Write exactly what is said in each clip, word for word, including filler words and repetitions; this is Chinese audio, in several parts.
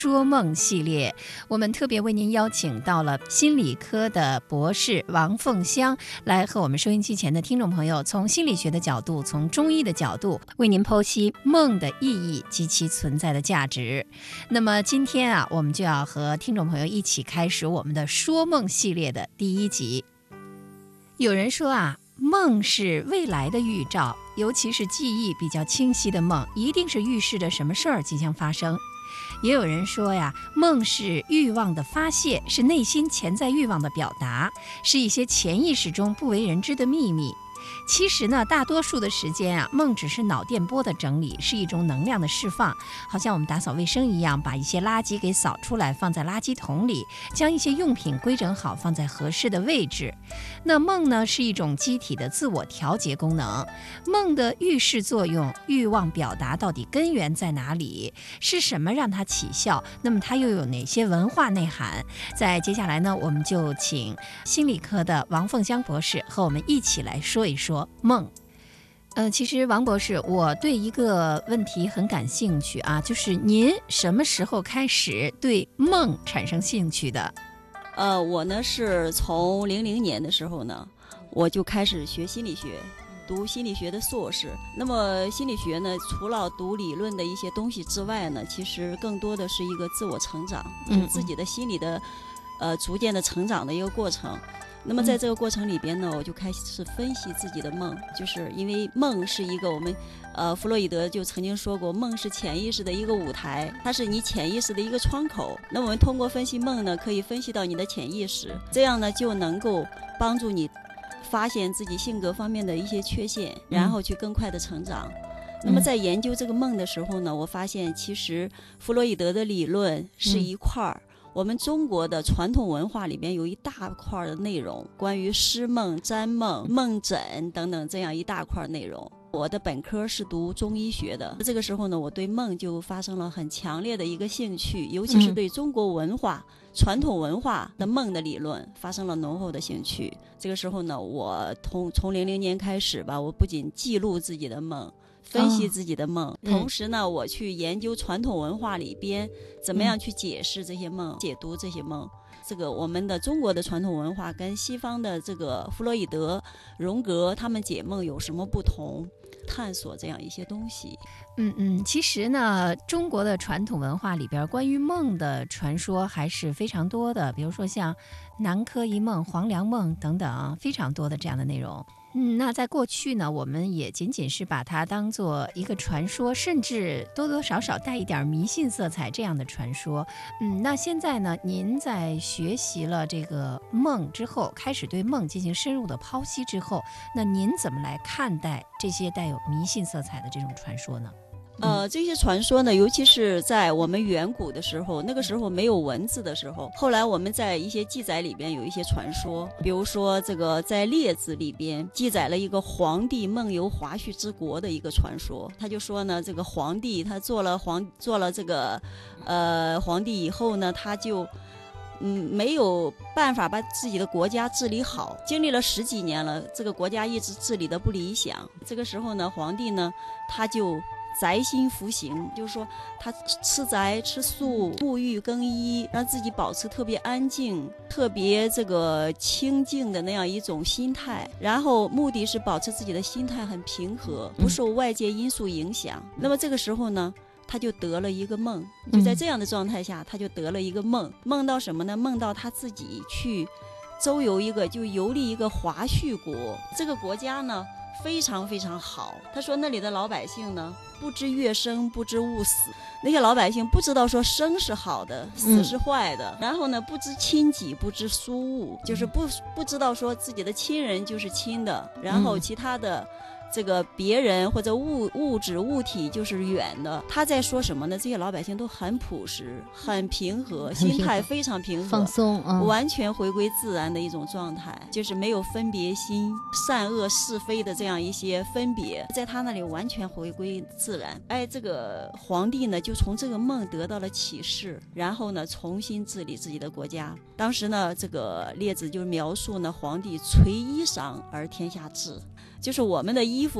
说梦系列，我们特别为您邀请到了心理科的博士王凤香，来和我们收音机前的听众朋友从心理学的角度，从中医的角度为您剖析梦的意义及其存在的价值。那么今天啊，我们就要和听众朋友一起开始我们的说梦系列的第一集。有人说啊，梦是未来的预兆，尤其是记忆比较清晰的梦，一定是预示着什么事儿即将发生。也有人说呀，梦是欲望的发泄，是内心潜在欲望的表达，是一些潜意识中不为人知的秘密。其实呢，大多数的时间啊，梦只是脑电波的整理，是一种能量的释放，好像我们打扫卫生一样，把一些垃圾给扫出来，放在垃圾桶里，将一些用品规整好，放在合适的位置。那梦呢，是一种机体的自我调节功能。梦的预示作用，欲望表达到底根源在哪里？是什么让它起效？那么它又有哪些文化内涵？在接下来呢，我们就请心理科的王凤香博士和我们一起来说一说梦。呃，其实王博士，我对一个问题很感兴趣啊，就是您什么时候开始对梦产生兴趣的？ 呃，我呢是从零零年的时候呢，我就开始学心理学，读心理学的硕士。那么心理学呢，除了读理论的一些东西之外呢，其实更多的是一个自我成长，就是自己的心理的呃逐渐的成长的一个过程。那么在这个过程里边呢，我就开始分析自己的梦，就是因为梦是一个我们，呃，弗洛伊德就曾经说过，梦是潜意识的一个舞台，它是你潜意识的一个窗口。那我们通过分析梦呢，可以分析到你的潜意识，这样呢就能够帮助你发现自己性格方面的一些缺陷，然后去更快的成长。嗯、那么在研究这个梦的时候呢，我发现其实弗洛伊德的理论是一块儿。嗯我们中国的传统文化里边有一大块的内容，关于诗梦、占梦、梦诊等等这样一大块内容。我的本科是读中医学的，这个时候呢，我对梦就发生了很强烈的一个兴趣，尤其是对中国文化、嗯、传统文化的梦的理论发生了浓厚的兴趣。这个时候呢，我从从零零年开始吧，我不仅记录自己的梦。分析自己的梦、哦嗯、同时呢我去研究传统文化里边怎么样去解释这些梦、嗯、解读这些梦。这个我们的中国的传统文化跟西方的这个弗洛伊德、荣格他们解梦有什么不同，探索这样一些东西。 嗯嗯，其实呢，中国的传统文化里边关于梦的传说还是非常多的，比如说像南柯一梦、黄粱梦等等，非常多的这样的内容。嗯，那在过去呢，我们也仅仅是把它当做一个传说，甚至多多少少带一点迷信色彩这样的传说。嗯，那现在呢，您在学习了这个梦之后，开始对梦进行深入的剖析之后，那您怎么来看待这些带有迷信色彩的这种传说呢？ 呃，这些传说呢，尤其是在我们远古的时候，那个时候没有文字的时候，后来我们在一些记载里边有一些传说，比如说这个在《列子》里边记载了一个皇帝梦游华胥之国的一个传说。他就说呢，这个皇帝他做了皇做了这个呃皇帝以后呢，他就嗯没有办法把自己的国家治理好，经历了十几年了，这个国家一直治理的不理想。这个时候呢，皇帝呢他就宅心服刑，就是说他吃宅吃素，沐浴更衣，让自己保持特别安静、特别这个清静的那样一种心态，然后目的是保持自己的心态很平和，不受外界因素影响。那么这个时候呢，他就得了一个梦，就在这样的状态下，他就得了一个梦，梦到什么呢？梦到他自己去周游一个，就游历一个华胥国，这个国家呢非常非常好。他说那里的老百姓呢，不知乐生，不知物死。那些老百姓不知道说生是好的，死是坏的、嗯、然后呢不知亲己，不知疏物，就是不不知道说自己的亲人就是亲的，然后其他的这个别人或者物物质物体就是远的。他在说什么呢？这些老百姓都很朴实，很平和，心态非常平和， 放松、嗯、 完全回归自然的一种状态，就是没有分别心、善恶是非的这样一些分别，在他那里完全回归自然。哎，这个皇帝呢就从这个梦得到了启示，然后呢重新治理自己的国家。当时呢这个列子就描述呢，皇帝垂衣裳而天下治，就是我们的衣服啊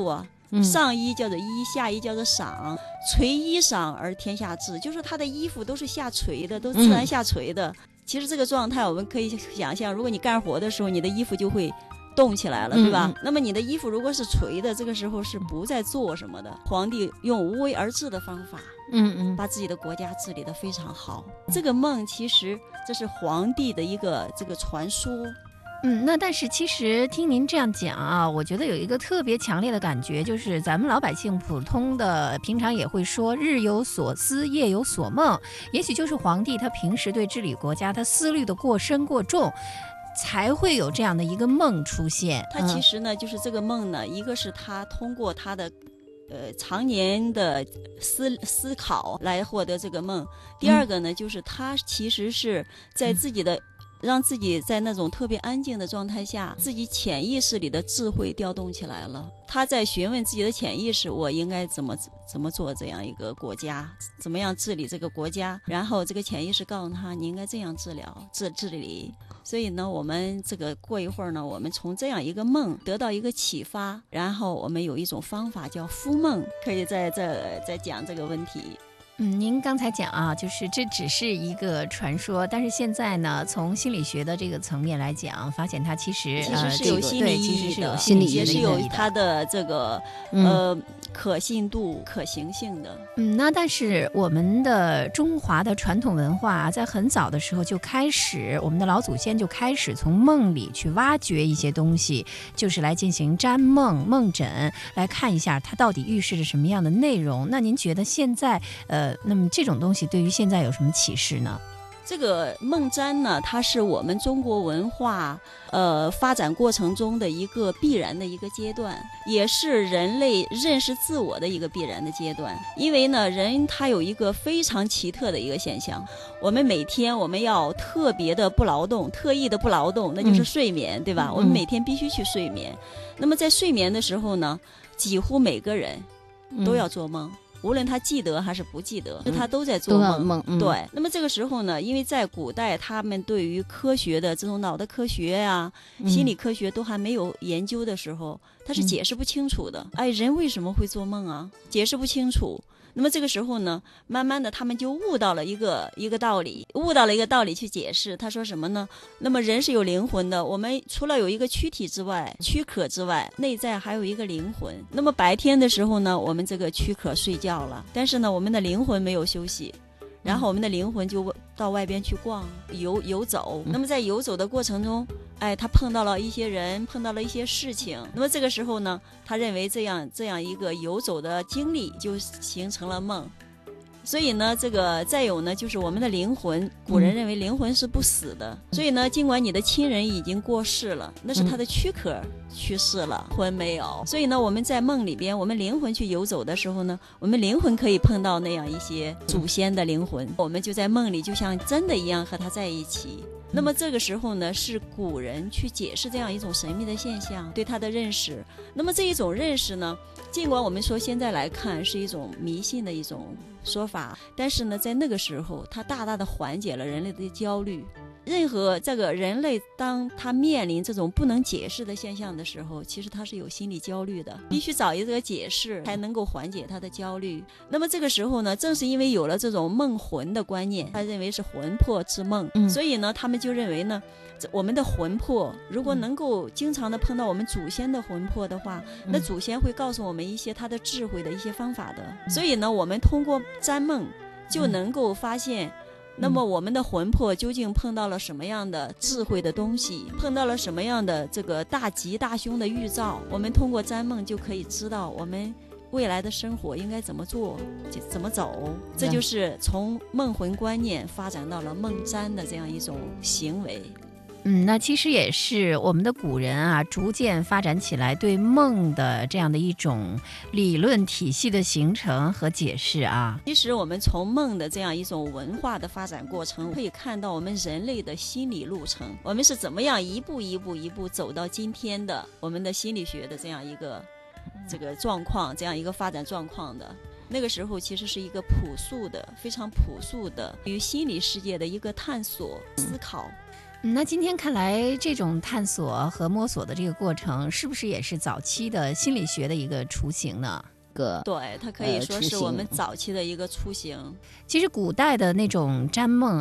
嗯、 上衣叫做衣，下衣叫做裳，垂衣裳而天下治，就是他的衣服都是下垂的，都自然下垂的。嗯、其实这个状态我们可以想象，如果你干活的时候，你的衣服就会动起来了，对吧？嗯、那么你的衣服如果是垂的，这个时候是不在做什么的。皇帝用无为而治的方法， 嗯嗯， 把自己的国家治理得非常好。这个梦其实这是皇帝的一个这个传说。 嗯，那但是其实听您这样讲啊，我觉得有一个特别强烈的感觉，就是咱们老百姓普通的平常也会说日有所思夜有所梦，也许就是皇帝他平时对治理国家他思虑的过深过重，才会有这样的一个梦出现。 他其实呢、嗯、就是这个梦呢，一个是他通过他的呃常年的思思考来获得这个梦，第二个呢、嗯、就是他其实是在自己的、嗯让自己在那种特别安静的状态下，自己潜意识里的智慧调动起来了。他在询问自己的潜意识，我应该怎么怎么做这样一个国家，怎么样治理这个国家，然后这个潜意识告诉他你应该这样治疗治治理。所以呢，我们这个过一会儿呢，我们从这样一个梦得到一个启发，然后我们有一种方法叫敷梦，可以在这再讲这个问题。 嗯，您刚才讲啊，就是这只是一个传说，但是现在呢，从心理学的这个层面来讲，发现它其实其实是有心理意义的， 呃、心理也是有它的这个、嗯、呃可信度、可行性的。 嗯，那但是我们的中华的传统文化、啊、在很早的时候就开始，我们的老祖先就开始从梦里去挖掘一些东西，就是来进行占梦、梦诊，来看一下它到底预示着什么样的内容。那您觉得现在呃？呃，那么这种东西对于现在有什么启示呢？ 这个梦占呢，它是我们中国文化呃发展过程中的一个必然的一个阶段，也是人类认识自我的一个必然的阶段。因为呢，人他有一个非常奇特的一个现象，我们每天我们要特别的不劳动，特意的不劳动，那就是睡眠，嗯、对吧？我们每天必须去睡眠。嗯、那么在睡眠的时候呢，几乎每个人都要做梦。嗯无论他记得还是不记得，他都在做梦。 梦嗯、 对，那么这个时候呢，因为在古代，他们对于科学的这种脑的科学呀、啊、心理科学都还没有研究的时候，他是解释不清楚的。嗯、哎，人为什么会做梦啊？解释不清楚。那么这个时候呢，慢慢的他们就悟到了一个一个道理，悟到了一个道理去解释。他说什么呢？那么人是有灵魂的，我们除了有一个躯体之外，躯壳之外，内在还有一个灵魂。那么白天的时候呢，我们这个躯壳睡觉了，但是呢，我们的灵魂没有休息。然后我们的灵魂就到外边去逛游游走，那么在游走的过程中，哎，他碰到了一些人，碰到了一些事情，那么这个时候呢，他认为这样这样一个游走的经历就形成了梦。所以呢，这个再有呢，就是我们的灵魂，古人认为灵魂是不死的，嗯、所以呢，尽管你的亲人已经过世了，那是他的躯壳去世了，魂、嗯、没有。所以呢，我们在梦里边，我们灵魂去游走的时候呢，我们灵魂可以碰到那样一些祖先的灵魂，我们就在梦里就像真的一样和他在一起。那么这个时候呢，是古人去解释这样一种神秘的现象，对他的认识。那么这一种认识呢，尽管我们说现在来看是一种迷信的一种说法，但是呢，在那个时候，它大大的缓解了人类的焦虑。任何这个人类，当他面临这种不能解释的现象的时候，其实他是有心理焦虑的，必须找一个解释才能够缓解他的焦虑。那么这个时候呢，正是因为有了这种梦魂的观念，他认为是魂魄之梦，嗯、所以呢，他们就认为呢，我们的魂魄如果能够经常的碰到我们祖先的魂魄的话，那祖先会告诉我们一些他的智慧的一些方法的。所以呢，我们通过占梦就能够发现，那么我们的魂魄究竟碰到了什么样的智慧的东西，碰到了什么样的这个大吉大凶的预兆，我们通过占梦就可以知道我们未来的生活应该怎么做，怎么走。这就是从梦魂观念发展到了梦占的这样一种行为。 嗯，那其实也是我们的古人啊，逐渐发展起来对梦的这样的一种理论体系的形成和解释啊。 其实我们从梦的这样一种文化的发展过程，可以看到我们人类的心理路程，我们是怎么样一步一步一步走到今天的我们的心理学的这样一个这个状况，这样一个发展状况的。那个时候其实是一个朴素的非常朴素的对于心理世界的一个探索思考。 嗯那今天看来，这种探索和摸索的这个过程，是不是也是早期的心理学的一个雏形呢？ 个对，它可以呃雏说是我们形早期的一个雏形。 其实古代的那种占梦